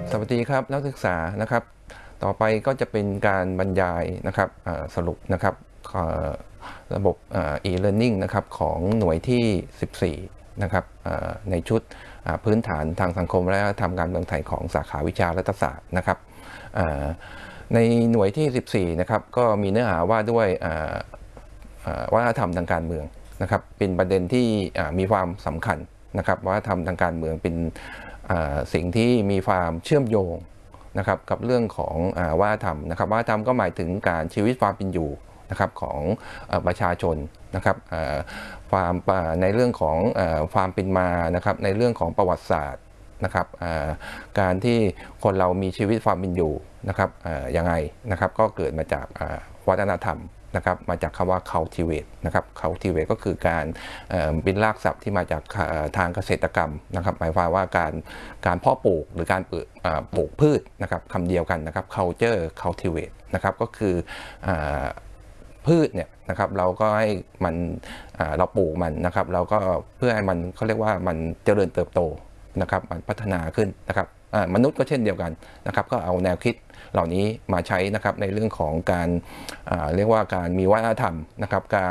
สวัสดีครับนักศึกษานะครับต่อไปก็จะเป็นการบรรยายนะครับสรุปนะครับระบบe-learning นะครับของหน่วยที่ 14นะครับในชุดพื้นฐานทางสังคมและทำการเมืองไทยของสาขาวิชารัฐศาสตร์นะครับในหน่วยที่ 14นะครับก็มีเนื้อหาว่าด้วยวัฒนธรรมทางการเมืองนะครับเป็นประเด็นที่มีความสำคัญนะครับวัฒนธรรมทางการเมืองเป็นสิ่งที่มีความเชื่อมโยงนะครับกับเรื่องของวัฒนธรรมนะครับวัฒนธรรมก็หมายถึงการชีวิตความเป็นอยู่นะครับของประชาชนนะครับความในเรื่องของความเป็นมานะครับในเรื่องของประวัติศาสตร์นะครับการที่คนเรามีชีวิตความเป็นอยู่นะครับยังไงนะครับก็เกิดมาจากวัฒนธรรมนะครับมาจากคำว่า cultivate นะครับ cultivate ก็คือการเป็นรากศัพท์ที่มาจากทางเกษตรกรรมนะครับหมายความว่าการเพาะปลูกหรือการปลูกพืชนะครับคำเดียวกันนะครับ culture cultivate นะครับก็คือพืชเนี่ยนะครับเราก็ให้มันเราปลูกมันนะครับเราก็เพื่อให้มันเขาเรียกว่ามันเจริญเติบโตนะครับมันพัฒนาขึ้นนะครับมนุษย์ก็เช่นเดียวกันนะครับก็เอาแนวคิดเหล่านี้มาใช้นะครับในเรื่องของการเรียกว่าการมีวัฒนธรรมนะครับการ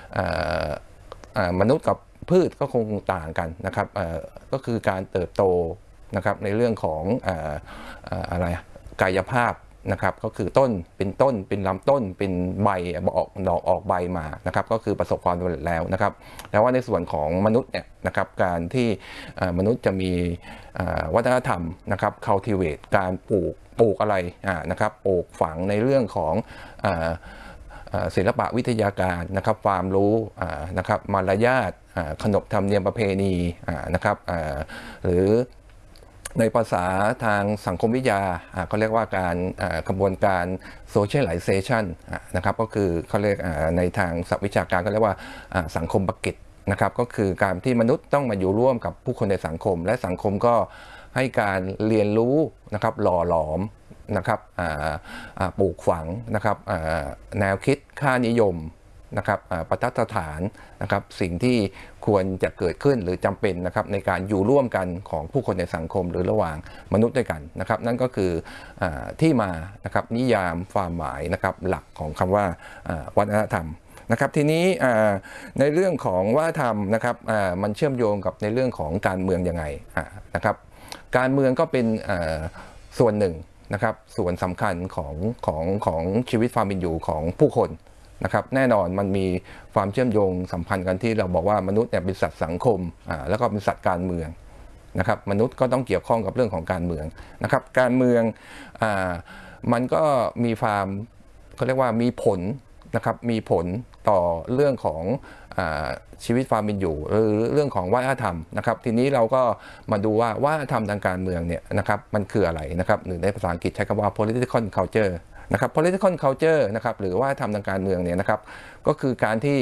มนุษย์กับพืชก็คงต่างกันนะครับก็คือการเติบโตนะครับในเรื่องของอะไรกายภาพนะครับก็คือต้นเป็นลำต้นเป็นใบออกดอกออกใบมานะครับก็คือประสบความสำเร็จแล้วนะครับแต่ว่าในส่วนของมนุษย์เนี่ยนะครับการที่มนุษย์จะมีวัฒนธรรมนะครับ cultivate การปลูกอะไรนะครับปลูกฝังในเรื่องของศิลปะวิทยาการนะครับความรู้นะครับมารยาทขนบธรรมเนียมประเพณีนะครับหรือในภาษาทางสังคมวิทยาเขาเรียกว่าการกระบวนการ socialization นะครับก็คือเขาเรียกในทางศัพท์วิชาการก็เรียกว่าสังคมบักเก็ตนะครับก็คือการที่มนุษย์ต้องมาอยู่ร่วมกับผู้คนในสังคมและสังคมก็ให้การเรียนรู้นะครับหล่อหลอมนะครับปลูกฝังนะครับแนวคิดค่านิยมนะครับประทัดฐานนะครับสิ่งที่ควรจะเกิดขึ้นหรือจำเป็นนะครับในการอยู่ร่วมกันของผู้คนในสังคมหรือระหว่างมนุษย์ด้วยกันนะครับนั่นก็คือที่มานะครับนิยามความหมายนะครับหลักของคำว่าวัฒนธรรมนะครับทีนี้ในเรื่องของวัฒนธรรมนะครับมันเชื่อมโยงกับในเรื่องของการเมืองยังไงนะครับการเมืองก็เป็นส่วนหนึ่งนะครับส่วนสำคัญของชีวิตความเป็นอยู่ของผู้คนนะครับแน่นอนมันมีความเชื่อมโยงสัมพันธ์กันที่เราบอกว่ามนุษย์เนี่ยเป็นสัตว์สังคมแล้วก็เป็นสัตว์การเมืองนะครับมนุษย์ก็ต้องเกี่ยวข้องกับเรื่องของการเมืองนะครับการเมืองมันก็มีความเขาเรียกว่ามีผลนะครับมีผลต่อเรื่องของชีวิตความเป็นอยู่หรือเรื่องของวัฒนธรรมนะครับทีนี้เราก็มาดูว่าวัฒนธรรมทางการเมืองเนี่ยนะครับมันคืออะไรนะครับหรือในภาษาอังกฤษใช้คำว่า political cultureนะครับ political culture นะครับหรือว่าทำทางการเมืองเนี่ยนะครับก็คือการที่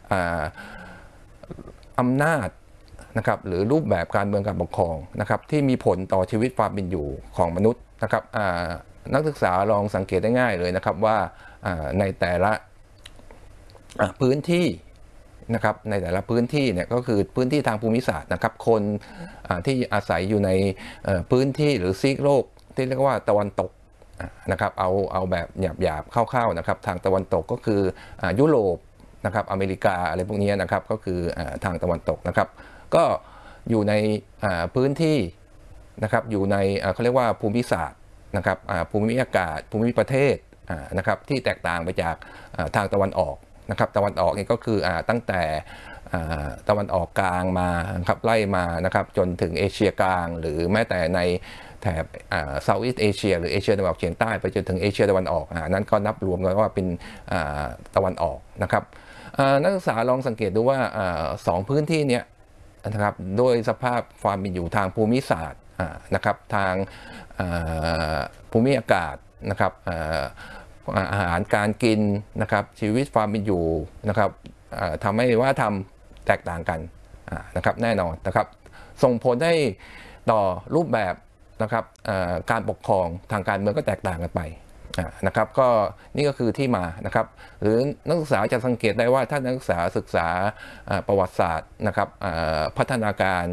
อำนาจนะครับหรือรูปแบบการเมืองการปกครองนะครับที่มีผลต่อชีวิตความเป็นอยู่ของมนุษย์นะครับนักศึกษาลองสังเกตได้ง่ายเลยนะครับว่าในแต่ละพื้นที่นะครับในแต่ละพื้นที่เนี่ยก็คือพื้นที่ทางภูมิศาสตร์นะครับคนที่อาศัยอยู่ในพื้นที่หรือซีกโลกที่เรียกว่าตะวันตกนะครับเอาแบบหยาบๆคร่าวๆนะครับทางตะวันตกก็คือยุโรปนะครับอเมริกาอะไรพวกนี้นะครับก็คือทางตะวันตกนะครับก็อยู่ในพื้นที่นะครับอยู่ในเขาเรียกว่าภูมิศาสตร์นะครับภูมิอากาศภูมิประเทศนะครับที่แตกต่างไปจากทางตะวันออกนะครับตะวันออกนี่ก็คือตั้งแต่ตะวันออกกลางมาครับไล่มานะครับจนถึงเอเชียกลางหรือแม้แต่ในแถบเซาท์อีสต์เอเชียหรือเอเชียตะวันออกเฉียงใต้ไปจนถึงเอเชียตะวันออกนั้นก็นับรวมกันว่าเป็นตะวันออกนะครับนักศึกษาลองสังเกตดูว่าสองพื้นที่นี้นะครับโดยสภาพความเป็นอยู่ทางภูมิศาสตร์นะครับทางภูมิอากาศนะครับอาหารการกินนะครับชีวิตความเป็นอยู่นะครับทำให้ว่าทำแตกต่างกันนะครับแน่นอนนะครับส่งผลให้ต่อรูปแบบนะครับการปกครองทางการเมืองก็แตกต่างกันไปนะครับก็นี่ก็คือที่มานะครับหรือนักศึกษาจะสังเกตได้ว่าถ้านักศึกษาประวัติศาสตร์นะครับพัฒนาการ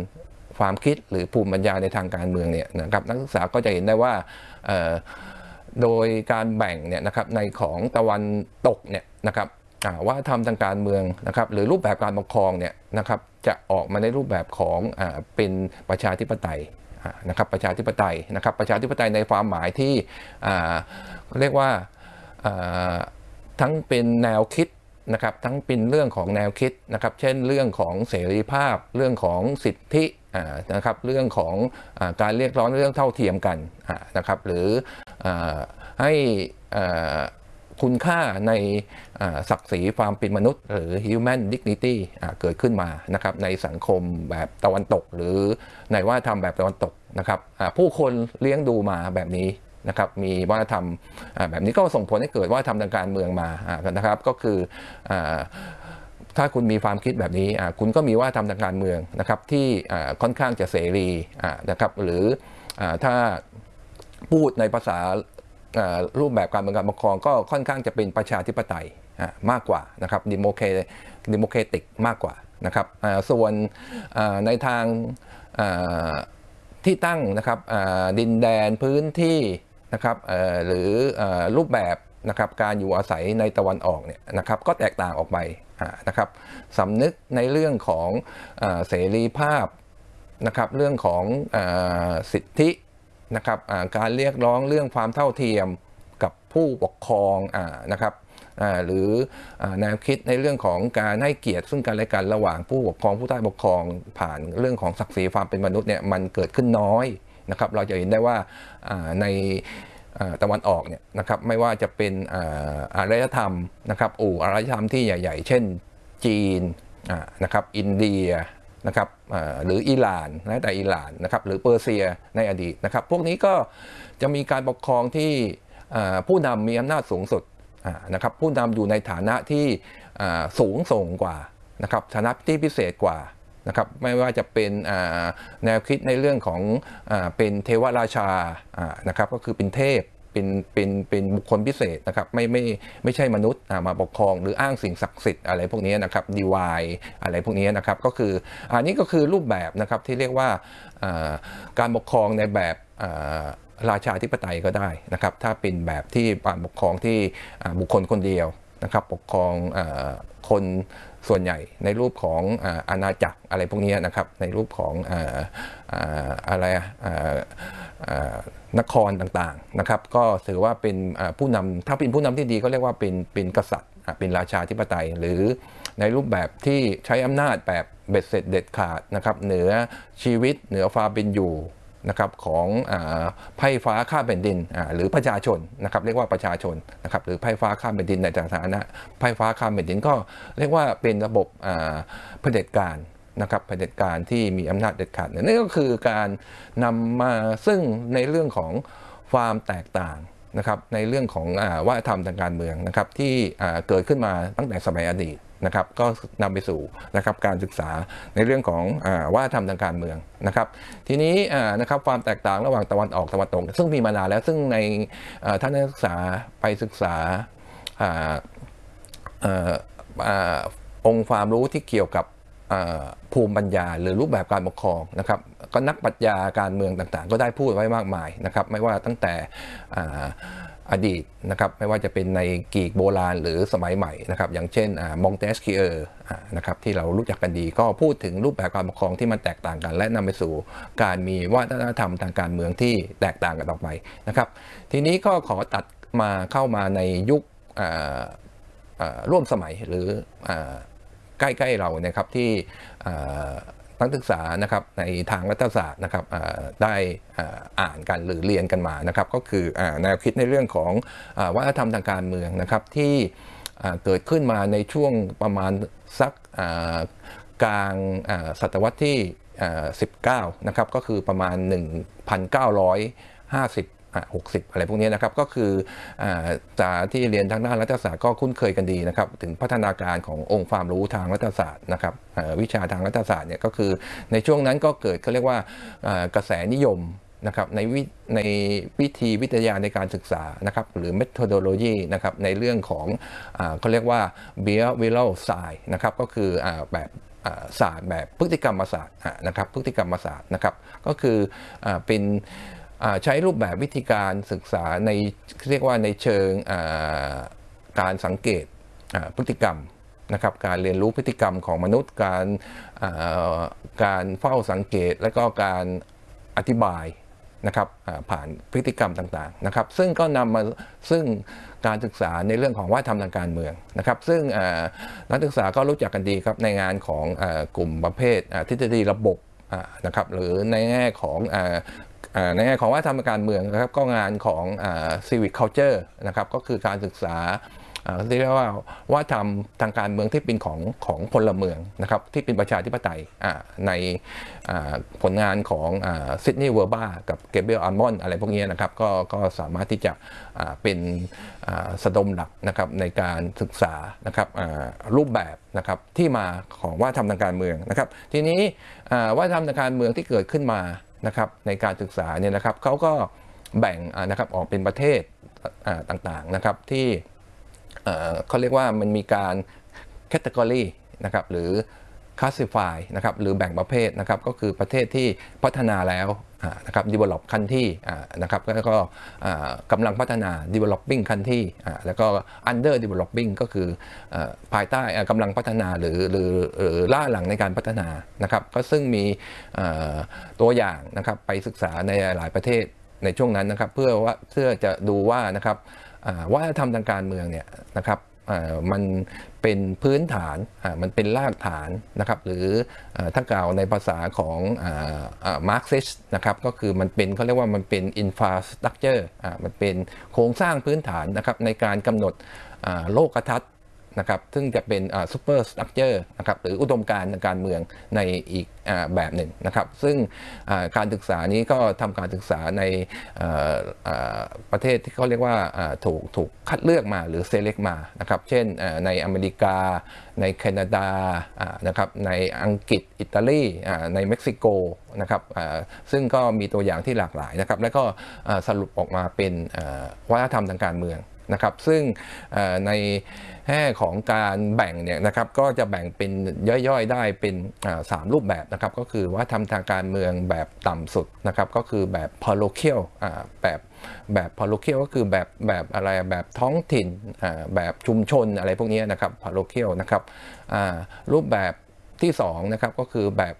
ความคิดหรือภูมิปัญญาในทางการเมืองเนี่ยนะครับนักศึกษาก็จะเห็นได้ว่าโดยการแบ่งเนี่ยนะครับในของตะวันตกเนี่ยนะครับว่าทำทางการเมืองนะครับหรือรูปแบบการปกครองเนี่ยนะครับจะออกมาในรูปแบบของเป็นประชาธิปไตยนะครับประชาธิปไตยนะครับประชาธิปไตยในความหมายที่เรียกว่าทั้งเป็นแนวคิดนะครับทั้งเป็นเรื่องของแนวคิดนะครับเช่นเรื่องของเสรีภาพเรื่องของสิทธินะครับเรื่องของการเรียกร้องเรื่องเท่าเทียมกันนะครับหรือให้คุณค่าในศักดิ์ศรีความเป็นมนุษย์หรือ human dignity เกิดขึ้นมานะครับในสังคมแบบตะวันตกหรือในวัฒนธรรมแบบตะวันตกนะครับผู้คนเลี้ยงดูมาแบบนี้นะครับมีวัฒนธรรมแบบนี้ก็ส่งผลให้เกิดวัฒนธรรมทางการเมืองมานะครับก็คือถ้าคุณมีความคิดแบบนี้คุณก็มีวัฒนธรรมทางการเมืองนะครับที่ค่อนข้างจะเสรีนะครับหรือถ้าพูดในภาษารูปแบบการเมืองการปกครองก็ค่อนข้างจะเป็นประชาธิปไตยมากกว่านะครับดิโมเครติกมากกว่านะครับส่วนในทางที่ตั้งนะครับดินแดนพื้นที่นะครับหรือรูปแบบนะครับการอยู่อาศัยในตะวันออกเนี่ยนะครับก็แตกต่างออกไปนะครับสำนึกในเรื่องของเสรีภาพนะครับเรื่องของสิทธินะครับการเรียกร้องเรื่องความเท่าเทียมกับผู้ปกครองนะครับหรือแนวคิดในเรื่องของการให้เกียรติซึ่งกันและกันระหว่างผู้ปกครองผู้ใต้ปกครองผ่านเรื่องของศักดิ์ศรีความเป็นมนุษย์เนี่ยมันเกิดขึ้นน้อยนะครับเราจะเห็นได้ว่าในตะวันออกเนี่ยนะครับไม่ว่าจะเป็นอารยธรรมนะครับอารยธรรมที่ใหญ่ๆเช่นจีนนะครับอินเดียนะครับหรืออิหร่านนะแต่อิหร่านนะครับหรือเปอร์เซียในอดีตนะครับพวกนี้ก็จะมีการปกครองที่ผู้นำมีอำนาจสูงสุดนะครับผู้นำอยู่ในฐานะที่สูงส่งกว่านะครับฐานะที่พิเศษกว่านะครับไม่ว่าจะเป็นแนวคิดในเรื่องของเป็นเทวราชานะครับก็คือเป็นเทพเป็นบุคคลพิเศษนะครับไม่ใช่มนุษย์มาปกครองหรืออ้างสิ่งศักดิ์สิทธิ์อะไรพวกนี้นะครับดีวายอะไรพวกนี้นะครับก็คืออันนี้ก็คือรูปแบบนะครับที่เรียกว่าการปกครองในแบบราชาธิปไตยก็ได้นะครับถ้าเป็นแบบที่การปกครองที่บุคคลคนเดียวนะครับปกครองคนส่วนใหญ่ในรูปของอาณาจักรอะไรพวกนี้นะครับในรูปของอะไรนครต่างๆนะครับก็ถือว่าเป็นผู้นำถ้าเป็นผู้นำที่ดีก็เรียกว่าเป็นกษัตริย์เป็นราชาธิปไตยหรือในรูปแบบที่ใช้อำนาจแบบเบ็ดเสร็จเด็ดขาดนะครับเหนือชีวิตเหนือความเป็นอยู่นะครับของไพร่ฟ้าข้ามแผ่นดินหรือประชาชนนะครับเรียกว่าประชาชนนะครับหรือไพร่ฟ้าข้ามแผ่นดินในฐานะไพร่ฟ้าข้ามแผ่นดินก็เรียกว่าเป็นระบบเผด็จการนะครับเผด็จการที่มีอำนาจเด็ดขาดนี่ก็คือการนำมาซึ่งในเรื่องของความแตกต่างนะครับในเรื่องของวัฒนธรรมทางการเมืองนะครับที่เกิดขึ้นมาตั้งแต่สมัยอดีตนะครับก็นำไปสู่นะครับการศึกษาในเรื่องของวัฒนธรรมทางการเมืองนะครับทีนี้นะครับความแตกต่างระหว่างตะวันออกตะวันตกซึ่งมีมานานแล้วซึ่งในท่านนักศึกษาไปศึกษาองค์ความรู้ที่เกี่ยวกับภูมิปัญญาหรือรูปแบบการปกครองนะครับก็นักปรัชญาการเมืองต่างๆก็ได้พูดไว้มากมายนะครับไม่ว่าตั้งแต่อดีตนะครับไม่ว่าจะเป็นในกรีกโบราณหรือสมัยใหม่นะครับอย่างเช่นมองเตสคิเออร์นะครับที่เรารู้จักกันดีก็พูดถึงรูปแบบการปกครองที่มันแตกต่างกันและนำไปสู่การมีวัฒนธรรมทางการเมืองที่แตกต่างกันออกไปนะครับทีนี้ก็ขอตัดมาเข้ามาในยุคร่วมสมัยหรือใกล้ๆเรานะครับที่นักศึกษานะครับในทางรัฐศาสตร์นะครับได้อ่านกันหรือเรียนกันมานะครับก็คือแนวคิดในเรื่องของวัฒนธรรมทางการเมืองนะครับที่เกิดขึ้นมาในช่วงประมาณสักกลางศตวรรษที่19นะครับก็คือประมาณ 1,950 60อะไรพวกนี้นะครับก็คือที่เรียนทางด้านรัฐศาสตร์ก็คุ้นเคยกันดีนะครับถึงพัฒนาการขององค์ความรู้ทางรัฐศาสตร์นะครับวิชาทางรัฐศาสตร์เนี่ยก็คือในช่วงนั้นก็เกิดเขาเรียกว่ากระแสนิยมนะครับในวิธีวิทยาในการศึกษานะครับหรือ methodology นะครับในเรื่องของเขาเรียกว่า behavioral science นะครับก็คือแบบศาสตร์แบบพฤติกรรมศาสตร์นะครับพฤติกรรมศาสตร์นะครับก็คือเป็นใช้รูปแบบวิธีการศึกษาในเรียกว่าในเชิงการสังเกตพฤติกรรมนะครับการเรียนรู้พฤติกรรมของมนุษย์การเฝ้าสังเกตและก็การอธิบายนะครับผ่านพฤติกรรมต่างๆนะครับซึ่งก็นำมาซึ่งการศึกษาในเรื่องของวัฒนธรรมทางการเมืองนะครับซึ่งนักศึกษาก็รู้จักกันดีครับในงานของกลุ่มประเภททฤษฎีระบบนะครับหรือในแง่ของวัฒนธรรมทางการเมืองนะครับก็งานของcivic culture นะครับก็คือการศึกษาเรียกว่าทำทางการเมืองที่เป็นของพลเมืองนะครับที่เป็นประชาธิปไตยในผลงานของซิดนีย์เวอร์บากับเกเบรียล อัลมอนด์อะไรพวกนี้นะครับก็สามารถที่จะเป็นสะดมหลักนะครับในการศึกษานะครับรูปแบบนะครับที่มาของวัฒนธรรมทางการเมืองนะครับทีนี้วัฒนธรรมทางการเมืองที่เกิดขึ้นมานะครับในการศึกษาเนี่ยนะครับเขาก็แบ่งนะครับออกเป็นประเทศต่างๆนะครับที่เขาเรียกว่ามันมีการ category นะครับหรือ classify นะครับหรือแบ่งประเภทนะครับก็คือประเทศที่พัฒนาแล้วนะครับ develop country นะครับแล้วก็กำลังพัฒนา developing country แล้วก็ under developing ก็คือภายใต้กำลังพัฒนาหรือล่าหลังในการพัฒนานะครับก็ซึ่งมีตัวอย่างนะครับไปศึกษาในหลายประเทศในช่วงนั้นนะครับเพื่อจะดูว่านะครับวัฒนธรรมทางการเมืองเนี่ยนะครับมันเป็นพื้นฐานมันเป็นรากฐานนะครับหรือถ้ากล่าวในภาษาของมาร์กซิสนะครับก็คือมันเป็นเขาเรียกว่ามันเป็นอินฟราสตรัคเจอร์มันเป็นโครงสร้างพื้นฐานนะครับในการกำหนดโลกทัศน์นะครับซึ่งจะเป็นซูเปอร์สตรัคเจอร์นะครับหรืออุดมการณ์ทางการเมืองในอีกแบบหนึ่งนะครับซึ่งการศึกษานี้ก็ทำการศึกษาในประเทศที่เขาเรียกว่าถูกคัดเลือกมาหรือเซเล็กมานะครับเช่นในอเมริกาในแคนาดานะครับในอังกฤษอิตาลีในเม็กซิโกนะครับซึ่งก็มีตัวอย่างที่หลากหลายนะครับและก็สรุปออกมาเป็นวัฒนธรรมทางการเมืองนะครับซึ่งในแง่ของการแบ่งเนี่ยนะครับก็จะแบ่งเป็นย่อยๆได้เป็น3รูปแบบนะครับก็คือว่าทำทางการเมืองแบบต่ำสุดนะครับก็คือแบบ parochial แบบ parochial ก็คือแบบอะไรแบบท้องถิ่นแบบชุมชนอะไรพวกนี้นะครับ parochial นะครับรูปแบบที่2นะครับก็คือแบบ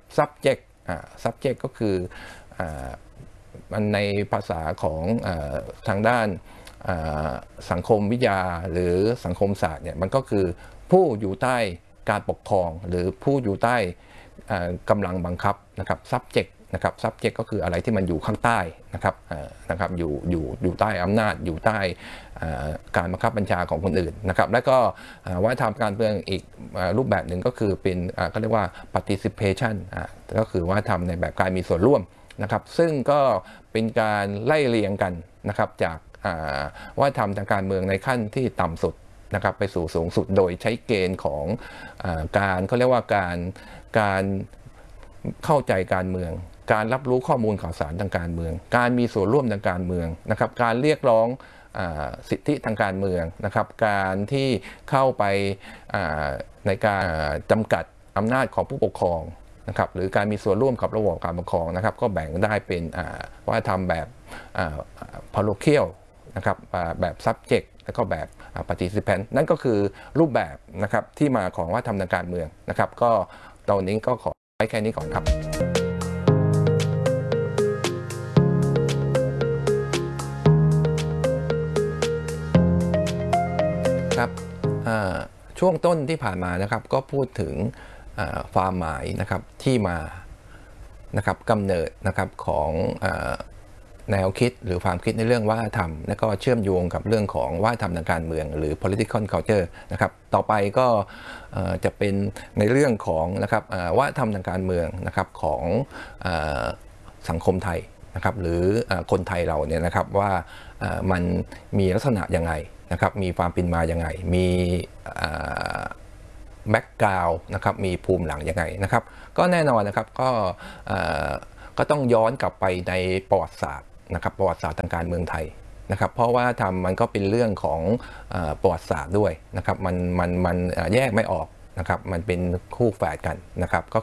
subject ก็คือมันในภาษาของทางด้านสังคมวิทยาหรือสังคมศาสตร์เนี่ยมันก็คือผู้อยู่ใต้การปกครองหรือผู้อยู่ใต้กำลังบังคับนะครับ subject นะครับ subject ก็คืออะไรที่มันอยู่ข้างใต้นะครับอยู่ใต้อำนาจอยู่ใต้การบังคับบัญชาของคนอื่นนะครับและก็วัฒนธรรมการเมืองอีกรูปแบบหนึ่งก็คือเป็นก็เรียกว่า participation ก็คือว่าทำในแบบการมีส่วนร่วมนะครับซึ่งก็เป็นการไล่เรียงกันนะครับจากว่าทำทางการเมืองในขั้นที่ต่ำสุดนะครับไปสู่สูงสุดโดยใช้เกณฑ์ของการเขาเรียกว่าการเข้าใจการเมืองการรับรู้ข้อมูลข่าวสารทางการเมืองการมีส่วนร่วมทางการเมืองนะครับการเรียกร้องสิทธิทางการเมืองนะครับการที่เข้าไปในการจำกัดอำนาจของผู้ปกครองนะครับหรือการมีส่วนร่วมกับระบบการปกครองนะครับก็แบ่งได้เป็นว่าทำแบบ parochial นะครับแบบ subject แล้วก็แบบ participant นั่นก็คือรูปแบบนะครับที่มาของว่าทำทางการเมืองนะครับก็ตอนนี้ก็ขอไว้แค่นี้ก่อนครับครับช่วงต้นที่ผ่านมานะครับก็พูดถึงความหมายนะครับที่มานะครับกำเนิดนะครับของแนวคิดหรือความคิดในเรื่องวัฒนธรรมและก็เชื่อมโยงกับเรื่องของวัฒนธรรมทางการเมืองหรือ political culture นะครับต่อไปก็จะเป็นในเรื่องของนะครับวัฒนธรรมทางการเมืองนะครับของสังคมไทยนะครับหรือคนไทยเราเนี่ยนะครับว่ามันมีลักษณะยังไงนะครับมีความเป็นมายังไงมีแบ็กกราวด์นะครับมีภูมิหลังยังไงนะครับก็แน่นอนนะครับก็ต้องย้อนกลับไปในประวัติศาสตร์นะครับประวัติศาสตร์ทางการเมืองไทยนะครับเพราะว่ามันก็เป็นเรื่องของประวัติศาสตร์ด้วยนะครับมันแยกไม่ออกนะครับมันเป็นคู่แฝดกันนะครับก็